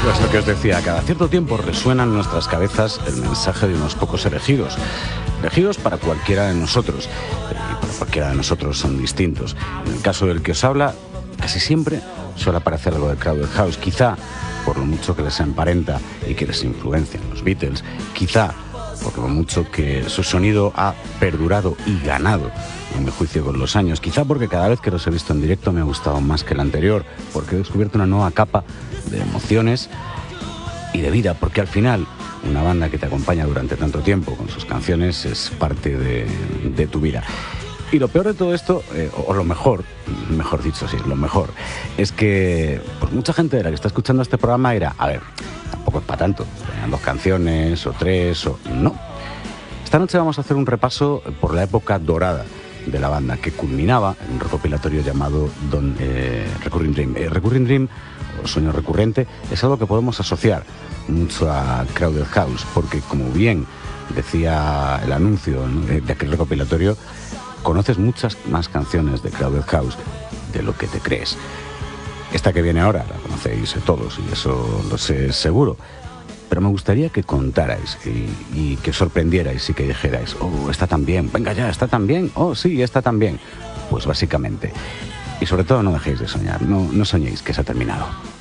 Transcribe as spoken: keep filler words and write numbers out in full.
Pues lo que os decía, cada cierto tiempo resuena en nuestras cabezas el mensaje de unos pocos elegidos. Elegidos para cualquiera de nosotros. Y para cualquiera de nosotros son distintos. En el caso del que os habla, casi siempre suele aparecer algo de Crowded House. Quizá por lo mucho que les emparenta y que les influencian los Beatles. Quizá porque por mucho que su sonido ha perdurado y ganado, en mi juicio, con los años. Quizá porque cada vez que los he visto en directo me ha gustado más que el anterior, porque he descubierto una nueva capa de emociones y de vida, porque al final una banda que te acompaña durante tanto tiempo con sus canciones es parte de, de tu vida. Y lo peor de todo esto, eh, o lo mejor, mejor dicho, sí, lo mejor, es que pues mucha gente de la que está escuchando este programa dirá, a ver, tampoco es para tanto, tenían dos canciones o tres o... No. Esta noche vamos a hacer un repaso por la época dorada de la banda, que culminaba en un recopilatorio llamado Don, eh, Recurring Dream. Eh, Recurring Dream, o Sueño Recurrente, es algo que podemos asociar mucho a Crowded House, porque como bien decía el anuncio, ¿no?, de, de aquel recopilatorio, conoces muchas más canciones de Crowded House de lo que te crees. Esta que viene ahora la conocéis todos y eso lo sé seguro. Pero me gustaría que contarais y, y que sorprendierais y que dijerais, oh, está tan bien, venga ya, está tan bien, oh, sí, está tan bien. Pues básicamente. Y sobre todo no dejéis de soñar, no, no soñéis que se ha terminado.